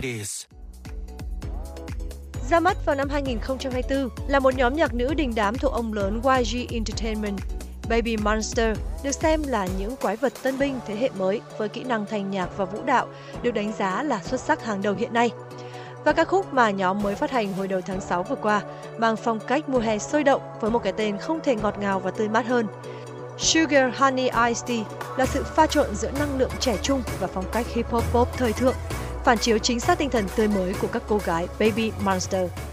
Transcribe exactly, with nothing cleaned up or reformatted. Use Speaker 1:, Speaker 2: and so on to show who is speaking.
Speaker 1: ladies.
Speaker 2: Ra mắt vào năm hai nghìn không trăm hai mươi tư là một nhóm nhạc nữ đình đám thuộc ông lớn Y G Entertainment. Baby Monster được xem là những quái vật tân binh thế hệ mới với kỹ năng thanh nhạc và vũ đạo được đánh giá là xuất sắc hàng đầu hiện nay. Và ca khúc mà nhóm mới phát hành hồi đầu tháng sáu vừa qua mang phong cách mùa hè sôi động với một cái tên không thể ngọt ngào và tươi mát hơn. Sugar Honey Iced Tea là sự pha trộn giữa năng lượng trẻ trung và phong cách hip hop pop thời thượng, phản chiếu chính xác tinh thần tươi mới của các cô gái Baby Monster.